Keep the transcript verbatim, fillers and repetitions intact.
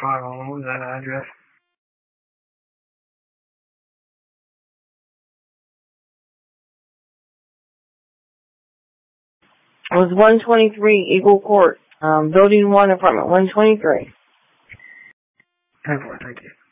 file. What was that address? It was one twenty-three Eagle Court, um, Building one, Apartment one twenty-three. ten four, thank you.